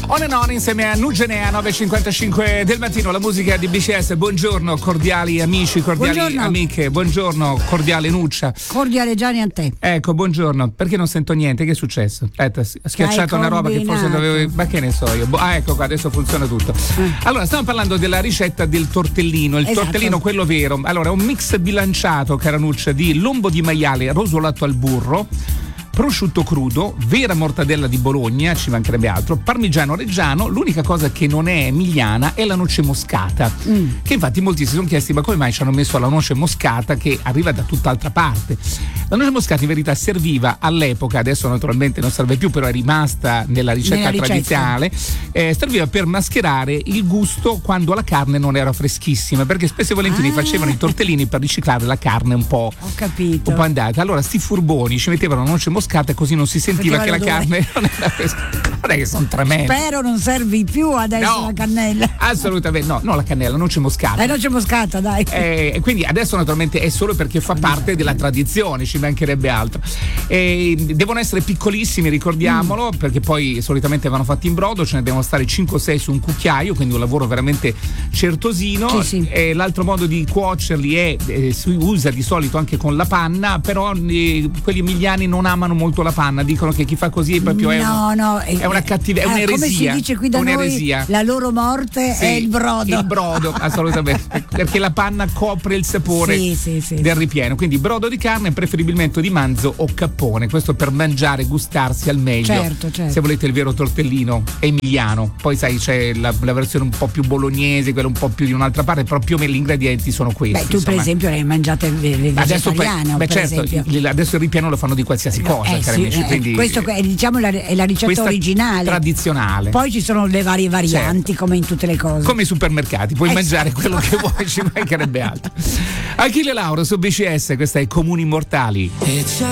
On and On insieme a Nugenea, 9.55 del mattino, la musica di BCS. Buongiorno cordiali amici, cordiali buongiorno. Amiche, buongiorno cordiale Nuccia. Cordiale Gianni a te. Ecco, buongiorno. Perché non sento niente? Che è successo? Aspetta, ha schiacciato una roba che forse dovevo. Ma che ne so io? Ecco qua, adesso funziona tutto. Allora, stiamo parlando della ricetta del tortellino. Il tortellino, quello vero. Allora, è un mix bilanciato, cara Nuccia, di lombo di maiale rosolato al burro, prosciutto crudo, vera mortadella di Bologna, ci mancherebbe altro, parmigiano reggiano. L'unica cosa che non è emiliana è la noce moscata, che infatti molti si sono chiesti ma come mai ci hanno messo la noce moscata che arriva da tutt'altra parte. La noce moscata in verità serviva all'epoca, adesso naturalmente non serve più, però è rimasta nella ricetta tradizionale, serviva per mascherare il gusto quando la carne non era freschissima, perché spesso e volentieri facevano i tortellini per riciclare la carne un po', ho capito, un po' andata. Allora sti furboni ci mettevano la noce moscata e così non si sentiva che la carne non era fresca. Guarda che sono tremendi. Spero non servi più adesso la cannella. Assolutamente no, la cannella, noce moscata. Noce moscata, dai. Quindi adesso naturalmente è solo perché fa parte della tradizione, ci mancherebbe altro. Devono essere piccolissimi, ricordiamolo, perché poi solitamente vanno fatti in brodo, ce ne devono stare 5 o 6 su un cucchiaio, quindi un lavoro veramente certosino. Sì. L'altro modo di cuocerli è si usa di solito anche con la panna, però quelli emiliani non amano molto la panna, dicono che chi fa così è proprio è una cattiveria, è un'eresia. Come si dice qui da noi, la loro morte è il brodo. Il brodo, assolutamente, perché la panna copre il sapore del ripieno. Quindi brodo di carne, preferibilmente di manzo o cappone, questo per mangiare, gustarsi al meglio. Certo. Se volete il vero tortellino emiliano. Poi sai, c'è la versione un po' più bolognese, quella un po' più di un'altra parte, però più o meno gli ingredienti sono questi. Tu per esempio le mangiate vegetariano, certo, adesso il ripieno lo fanno di qualsiasi cosa, cari amici, quindi questo è, diciamo, è la ricetta originale, tradizionale. Poi ci sono le varie varianti, come in tutte le cose, come i supermercati, puoi mangiare quello che vuoi, ci mancherebbe altro. Achille Lauro su BCS, questa è Comuni Mortali.